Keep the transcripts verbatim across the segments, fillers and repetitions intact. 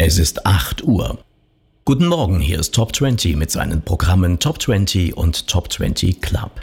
Es ist acht Uhr. Guten Morgen, hier ist Top zwanzig mit seinen Programmen Top zwanzig und Top zwanzig Club.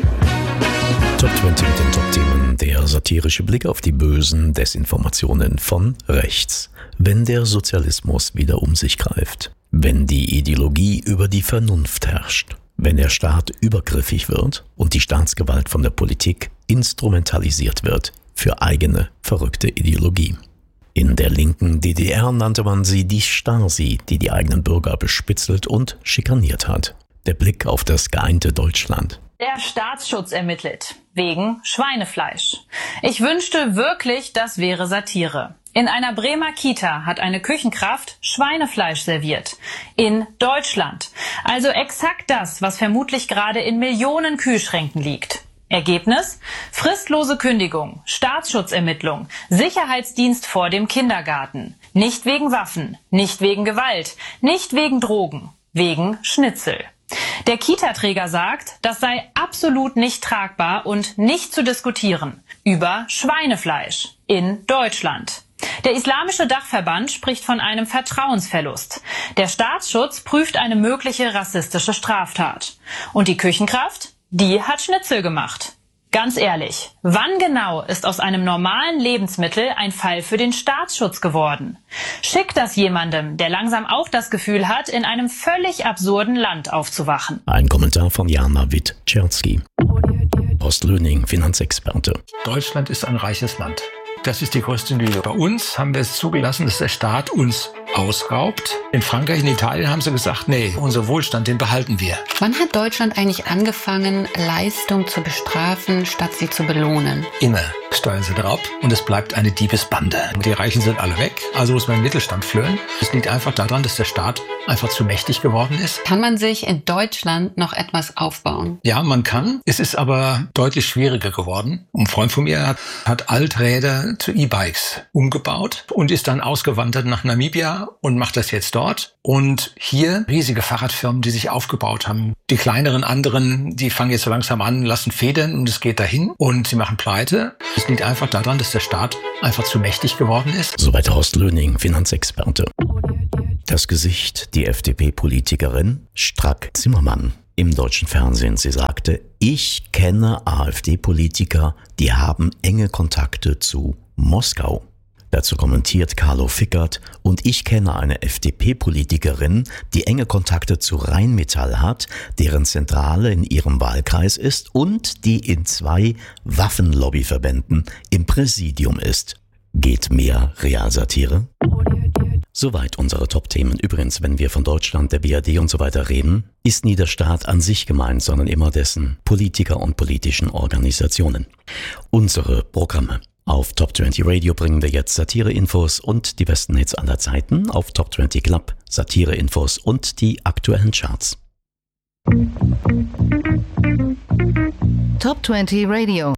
Top zwanzig mit den Top-Themen: der satirische Blick auf die bösen Desinformationen von rechts. Wenn der Sozialismus wieder um sich greift. Wenn die Ideologie über die Vernunft herrscht. Wenn der Staat übergriffig wird und die Staatsgewalt von der Politik instrumentalisiert wird für eigene verrückte Ideologie. In der linken D D R nannte man sie die Stasi, die die eigenen Bürger bespitzelt und schikaniert hat. Der Blick auf das geeinte Deutschland. Der Staatsschutz ermittelt. Wegen Schweinefleisch. Ich wünschte wirklich, das wäre Satire. In einer Bremer Kita hat eine Küchenkraft Schweinefleisch serviert. In Deutschland. Also exakt das, was vermutlich gerade in Millionen Kühlschränken liegt. Ergebnis? Fristlose Kündigung, Staatsschutzermittlung, Sicherheitsdienst vor dem Kindergarten. Nicht wegen Waffen, nicht wegen Gewalt, nicht wegen Drogen, wegen Schnitzel. Der Kita-Träger sagt, das sei absolut nicht tragbar und nicht zu diskutieren. Über Schweinefleisch in Deutschland. Der Islamische Dachverband spricht von einem Vertrauensverlust. Der Staatsschutz prüft eine mögliche rassistische Straftat. Und die Küchenkraft? Die hat Schnitzel gemacht. Ganz ehrlich, wann genau ist aus einem normalen Lebensmittel ein Fall für den Staatsschutz geworden? Schickt das jemandem, der langsam auch das Gefühl hat, in einem völlig absurden Land aufzuwachen. Ein Kommentar von Jana Witt-Czerski. Horst Löning, Finanzexperte. Deutschland ist ein reiches Land. Das ist die größte Lüge. Bei uns haben wir es zugelassen, dass der Staat uns ausraubt. In Frankreich und Italien haben sie gesagt, nee, unser Wohlstand, den behalten wir. Wann hat Deutschland eigentlich angefangen, Leistung zu bestrafen, statt sie zu belohnen? Immer steuern sie drauf und es bleibt eine Diebesbande. Die Reichen sind alle weg, also muss man im Mittelstand flöhen. Es liegt einfach daran, dass der Staat einfach zu mächtig geworden ist. Kann man sich in Deutschland noch etwas aufbauen? Ja, man kann. Es ist aber deutlich schwieriger geworden. Ein Freund von mir hat, hat Alträder zu E-Bikes umgebaut und ist dann ausgewandert nach Namibia und macht das jetzt dort. Und hier riesige Fahrradfirmen, die sich aufgebaut haben. Die kleineren anderen, die fangen jetzt so langsam an, lassen federn und es geht dahin und sie machen pleite. Es liegt einfach daran, dass der Staat einfach zu mächtig geworden ist. Soweit Horst Löning, Finanzexperte. Das Gesicht, die F D P-Politikerin Strack-Zimmermann im deutschen Fernsehen. Sie sagte, ich kenne AfD-Politiker, die haben enge Kontakte zu Moskau. Dazu kommentiert Carlo Fickert, und ich kenne eine F D P-Politikerin, die enge Kontakte zu Rheinmetall hat, deren Zentrale in ihrem Wahlkreis ist und die in zwei Waffenlobbyverbänden im Präsidium ist. Geht mehr Realsatire? Soweit unsere Top-Themen. Übrigens, wenn wir von Deutschland, der B R D und so weiter reden, ist nie der Staat an sich gemeint, sondern immer dessen Politiker und politischen Organisationen. Unsere Programme. Auf Top zwanzig Radio bringen wir jetzt Satire-Infos und die besten Hits aller Zeiten. Auf Top zwanzig Club Satire-Infos und die aktuellen Charts. Top zwanzig Radio.